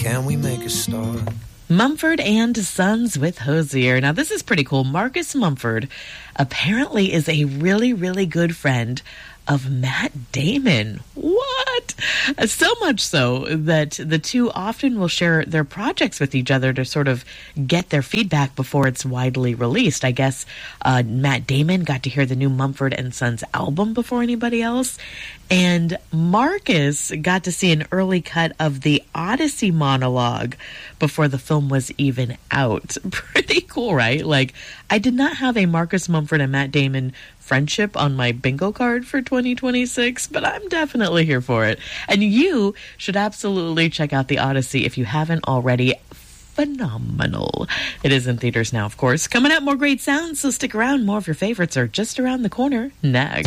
can we make a start? Mumford and Sons with Hozier. Now, this is pretty cool. Marcus Mumford apparently is a really, really good friend of Matt Damon. What? So much so that the two often will share their projects with each other to sort of get their feedback before it's widely released. I guess Matt Damon got to hear the new Mumford and Sons album before anybody else. And Marcus got to see an early cut of the Odyssey monologue before the film was even out. Pretty cool, right? Like, I did not have a Marcus Mumford and Matt Damon friendship on my bingo card for 2026, but I'm definitely here for it. And you should absolutely check out the Odyssey if you haven't already. Phenomenal. It is in theaters now, of course. Coming up, more great sounds, so stick around. More of your favorites are just around the corner next.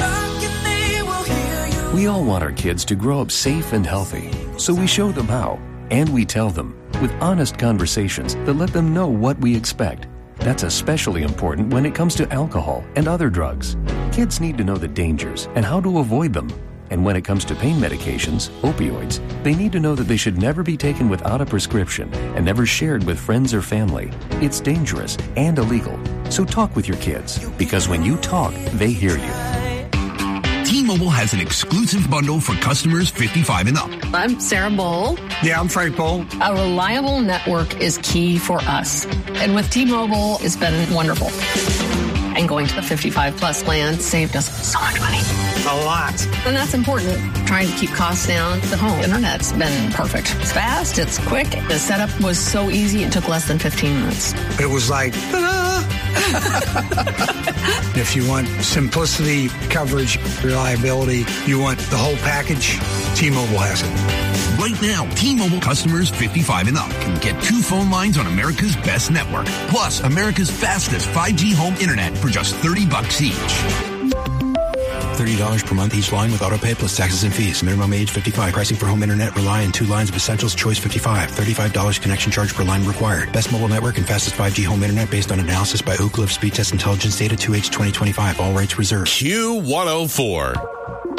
We all want our kids to grow up safe and healthy, so we show them how, and we tell them with honest conversations that let them know what we expect. That's especially important when it comes to alcohol and other drugs. Kids need to know the dangers and how to avoid them. And when it comes to pain medications, opioids, they need to know that they should never be taken without a prescription and never shared with friends or family. It's dangerous and illegal. So talk with your kids, because when you talk, they hear you. T-Mobile has an exclusive bundle for customers 55 and up. I'm Sarah Bowl. Yeah, I'm Frank Bowl. A reliable network is key for us. And with T-Mobile, it's been wonderful. And going to the 55-plus plan saved us so much money. A lot. And that's important. Trying to keep costs down. The home internet's been perfect. It's fast. It's quick. The setup was so easy. It took less than 15 minutes. It was like, ta-da! If you want simplicity, coverage, reliability, you want the whole package, T-Mobile has it. Right now, T-Mobile customers 55 and up can get 2 phone lines on America's best network, plus America's fastest 5G home internet for just $30 each. $30 per month each line with autopay plus taxes and fees. Minimum age 55. Pricing for home internet rely on 2 lines of Essentials Choice 55. $35 connection charge per line required. Best mobile network and fastest 5G home internet based on analysis by Oak Cliff Speed Test Intelligence Data 2H 2025. All rights reserved. Q104.